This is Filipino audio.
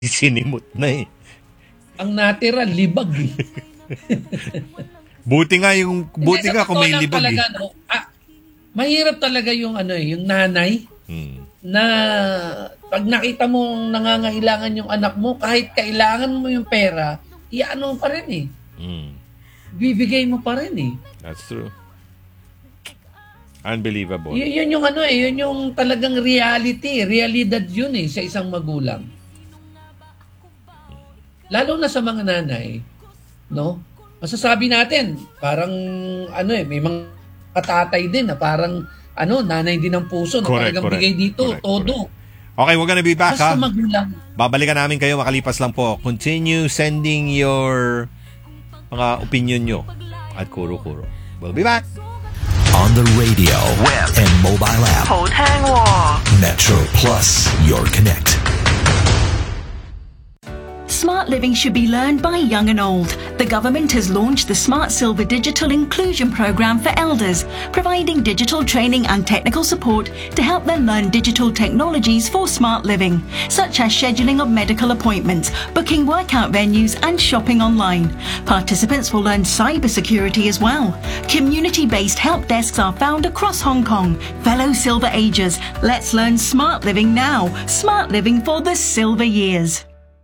Sinimot na eh. Ang natira, libag eh. Buti nga kung may libag talaga, eh. No? Mahirap talaga yung yung nanay na pag nakita mo nangangailangan yung anak mo, kahit kailangan mo yung pera, iano pa rin eh. Bibigay mo pa rin eh. That's true. Unbelievable. Yun yung yun yung talagang realidad yun eh sa isang magulang. Lalo na sa mga nanay, no? Masasabi natin, parang may mga tatay din na parang nanay din ng puso na talagang bigay dito, todo. Okay, we're gonna be back. Basta magulang. Babalikan namin kayo, makalipas lang po. Continue sending your mga opinion nyo at kuro-kuro. We'll be back. On the radio, web, and mobile app. 好聽喎. Metro Plus, your connect. Smart living should be learned by young and old. The government has launched the Smart Silver Digital Inclusion Programme for elders, providing digital training and technical support to help them learn digital technologies for smart living, such as scheduling of medical appointments, booking workout venues and shopping online. Participants will learn cybersecurity as well. Community-based help desks are found across Hong Kong. Fellow Silver Agers, let's learn smart living now. Smart living for the silver years.